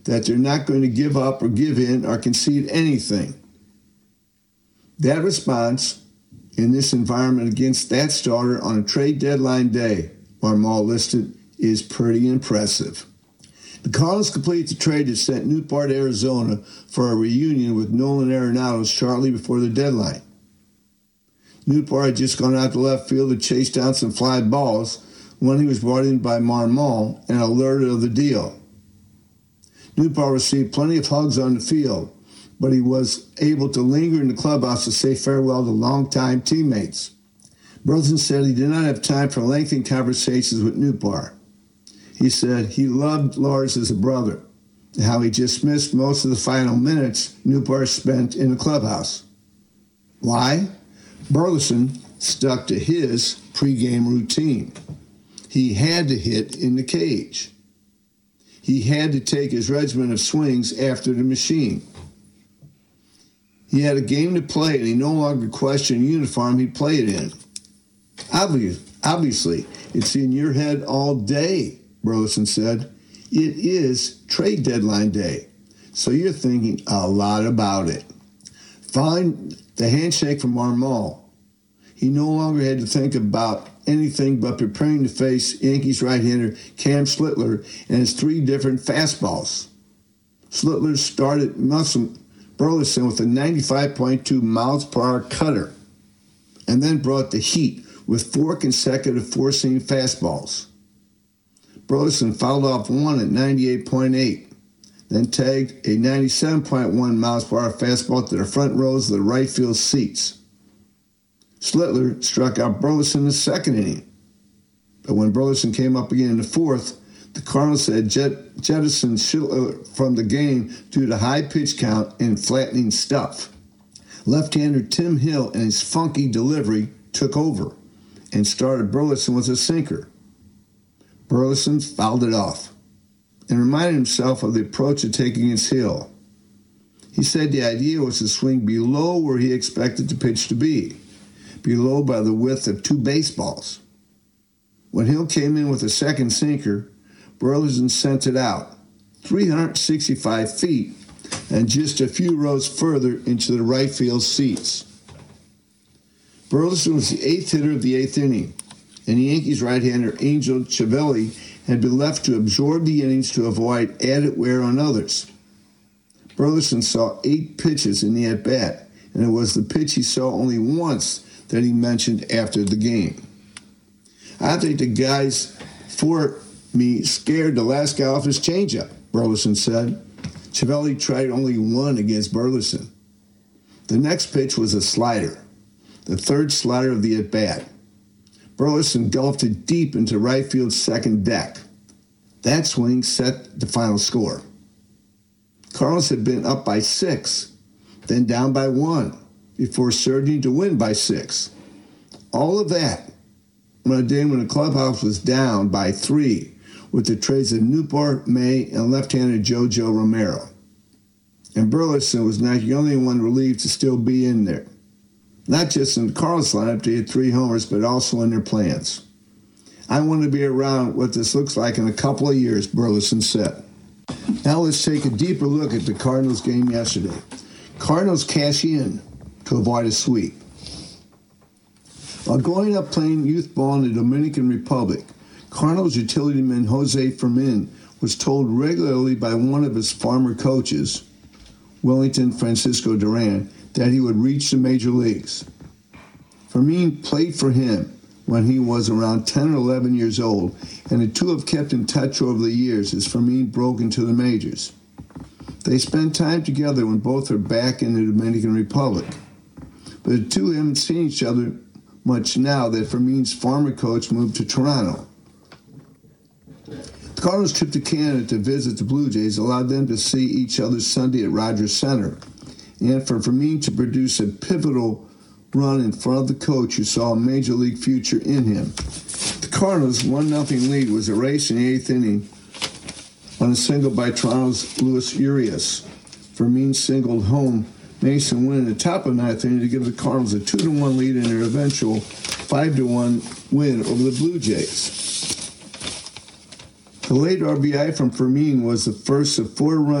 that they're not going to give up or give in or concede anything. That response in this environment against that starter on a trade deadline day, Marmol listed, is pretty impressive. The Cardinals complete the trade that sent Nootbaar to Arizona for a reunion with Nolan Arenado shortly before the deadline. Nootbaar had just gone out to left field to chase down some fly balls when he was brought in by Marmol and alerted of the deal. Nootbaar received plenty of hugs on the field, but he was able to linger in the clubhouse to say farewell to longtime teammates. Burleson said he did not have time for lengthy conversations with Nootbaar. He said he loved Lars as a brother, and how he just missed most of the final minutes Nootbaar spent in the clubhouse. Why? Burleson stuck to his pregame routine. He had to hit in the cage. He had to take his regimen of swings after the machine. He had a game to play, and he no longer questioned the uniform he played in. Obviously, it's in your head all day, Burleson said. It is trade deadline day, so you're thinking a lot about it. Following the handshake from Marmol, he no longer had to think about anything but preparing to face Yankees right-hander Cam Slittler and his 3 different fastballs. Slittler started Burleson with a 95.2 miles per hour cutter, and then brought the heat with 4 consecutive four-seam fastballs. Burleson fouled off one at 98.8, then tagged a 97.1 miles per hour fastball to the front rows of the right field seats. Slittler struck out Burleson in the second inning, but when Burleson came up again in the fourth, the Cardinals had jettisoned Schiller from the game due to high pitch count and flattening stuff. Left-hander Tim Hill and his funky delivery took over and started Burleson with a sinker. Burleson fouled it off and reminded himself of the approach to take against Hill. He said the idea was to swing below where he expected the pitch to be, below by the width of 2 baseballs. When Hill came in with a second sinker, Burleson sent it out 365 feet and just a few rows further into the right field seats. Burleson was the 8th hitter of the 8th inning, and the Yankees right-hander Angel Chiavelli had been left to absorb the innings to avoid added wear on others. Burleson saw 8 pitches in the at-bat, and it was the pitch he saw only once that he mentioned after the game. I think the guys for me scared the last guy off his changeup, Burleson said. Chiavelli tried only 1 against Burleson. The next pitch was a slider, the 3rd slider of the at-bat. Burleson golfed it deep into right field's second deck. That swing set the final score. Cardinals had been up by 6, then down by 1, before surging to win by 6. All of that on a day when the clubhouse was down by 3, with the trades of Nootbaar, May, and left-hander JoJo Romero. And Burleson was not the only one relieved to still be in there. Not just in the Cardinals lineup to hit 3 homers, but also in their plans. I want to be around what this looks like in a couple of years, Burleson said. Now let's take a deeper look at the Cardinals game yesterday. Cardinals cash in to avoid a sweep. While growing up playing youth ball in the Dominican Republic, Cardinals utilityman Jose Fermin was told regularly by one of his former coaches, Wellington Francisco Duran, that he would reach the major leagues. Fermin played for him when he was around 10 or 11 years old, and the two have kept in touch over the years as Fermin broke into the majors. They spent time together when both are back in the Dominican Republic, but the two haven't seen each other much now that Fermin's former coach moved to Toronto. The Cardinals' trip to Canada to visit the Blue Jays allowed them to see each other Sunday at Rogers Center, and for Fermin to produce a pivotal run in front of the coach who saw a major league future in him. The Cardinals' 1-0 lead was erased in the 8th inning on a single by Toronto's Luis Urias. Fermin singled home Mason Wynn in the top of the 9th inning to give the Cardinals a 2-1 lead in their eventual 5-1 win over the Blue Jays. The late RBI from Fermin was the first of 4 runs